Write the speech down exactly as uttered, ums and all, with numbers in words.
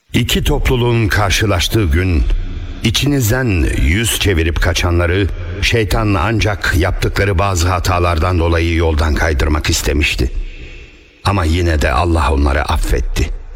İki topluluğun karşılaştığı gün içinizden yüz çevirip kaçanları şeytan ancak yaptıkları bazı hatalardan dolayı yoldan kaydırmak istemişti. Ama yine de Allah onları affetti.